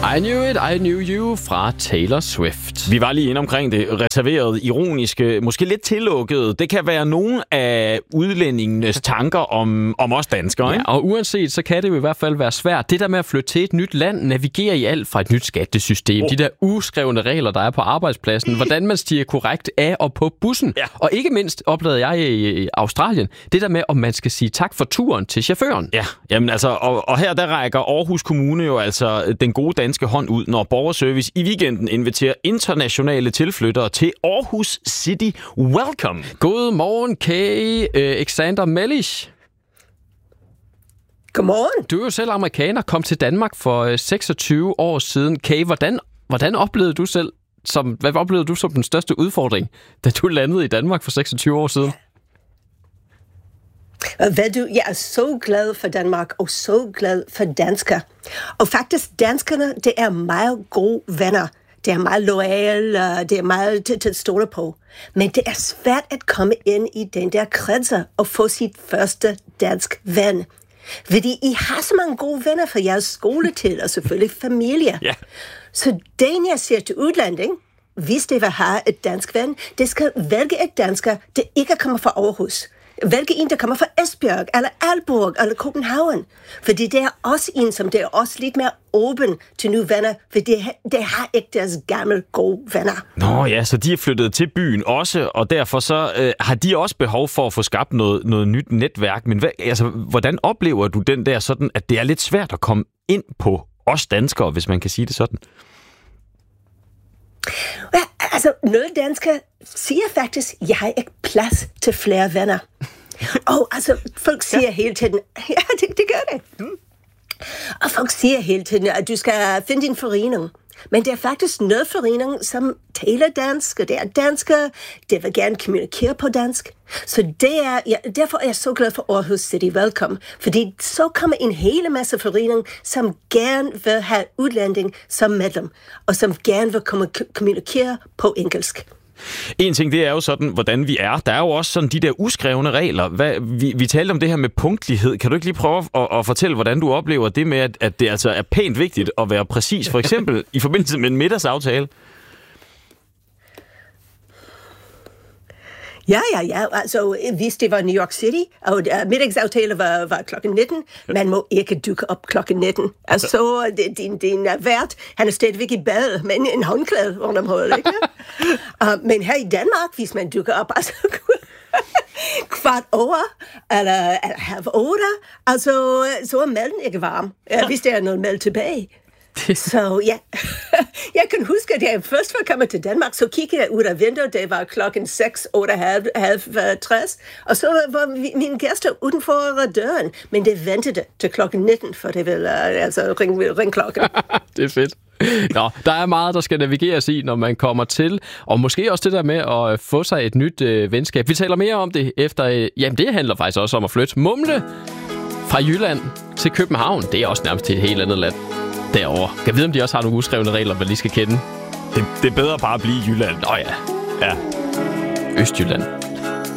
I Knew It, I Knew You fra Taylor Swift. Vi var lige inde omkring det reserverede, ironiske, måske lidt tillukkede. Det kan være nogle af udlændingenes tanker om os danskere, ikke? Ja, og uanset, så kan det jo i hvert fald være svært. Det der med at flytte til et nyt land, navigere i alt fra et nyt skattesystem, de der uskrevne regler, der er på arbejdspladsen, hvordan man stiger korrekt af og på bussen. Ja. Og ikke mindst oplevede jeg i Australien, det der med, om man skal sige tak for turen til chaufføren. Ja, jamen altså, og her der rækker Aarhus Kommune jo altså den gode danske hånd ud, når Borgerservice i weekenden inviterer internationale tilflyttere til Aarhus City Welcome. God morgen, Kay Alexander Mellish. Godmorgen. Du er jo selv amerikaner, kom til Danmark for 26 år siden. Kay, hvordan oplevede du selv, hvad oplevede du som den største udfordring, da du landede i Danmark for 26 år siden? Ved du, jeg er så glad for Danmark og så glad for danskere. Og faktisk, danskerne, det er meget gode venner. Det er meget loyale, det er meget til at stole på. Men det er svært at komme ind i den der kredser og få sit første dansk ven. Fordi I har så mange gode venner fra jeres skoletid, og selvfølgelig familie. Yeah. Så den jeg siger til udlanding, hvis det vil have et dansk ven, det skal vælge et dansker, der ikke kommer fra Aarhus. Vælge en, der kommer fra Esbjerg, eller Aalborg, eller København. Fordi det er også en, som det er også lidt mere åben til nye venner, for det har ikke deres gamle, gode venner. Nå ja, så de er flyttet til byen også, og derfor så har de også behov for at få skabt noget nyt netværk. Men hvordan oplever du den der sådan, at det er lidt svært at komme ind på os danskere, hvis man kan sige det sådan? Ja, altså, nogle danskere siger faktisk, jeg har ikke plads til flere venner. Og altså, folk siger hele tiden, ja, det gør det. Og folk siger hele tiden, at du skal finde din forening. Men det er faktisk noget forening, som taler dansk, og det er danskere, det vil gerne kommunikere på dansk. Så derfor er jeg så glad for Aarhus City Welcome, fordi så kommer en hele masse forening, som gerne vil have udlænding som medlem, og som gerne vil kommunikere på engelsk. En ting, det er jo sådan, hvordan vi er. Der er jo også sådan de der uskrevne regler. Vi talte om det her med punktlighed. Kan du ikke lige prøve at fortælle, hvordan du oplever det med, at det altså er pænt vigtigt at være præcis, for eksempel i forbindelse med en middagsaftale? Ja. Altså, hvis det var New York City, og middagsaftale var klokken 19, man må ikke dukke op klokken 19. Altså, din vært, han er stadigvæk i bad med en håndklæde rundt om hovedet, ikke? Men her i Danmark, hvis man dukker op, altså kvart over, eller 7:30, altså, så er mælken ikke varm, hvis der er noget mælk tilbage. Så ja, jeg kan huske, at jeg først var kommet til Danmark, så kiggede jeg ud af vinduet, det var klokken 6, 8:30, og så var mine gæster uden for døren, men det ventede til klokken 19, for det ville altså ringe klokken. Det er fedt. Nå, der er meget, der skal navigeres i, når man kommer til, og måske også det der med at få sig et nyt venskab. Vi taler mere om det efter, jamen det handler faktisk også om at flytte. Mumle fra Jylland til København, det er også nærmest til et helt andet land. Derovre. Kan jeg vide, om de også har nogle uskrevne regler, man lige skal kende? Det er bedre bare at blive i Jylland. Nå ja. Østjylland.